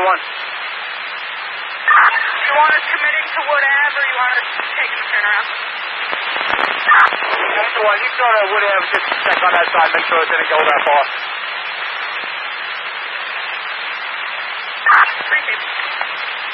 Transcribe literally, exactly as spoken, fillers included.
one. You want us committing to Wood Ave, or you want us taking the turnaround? Delta one, you can go to Wood Ave, just check on that side, make sure it didn't go that far. Appreciate it.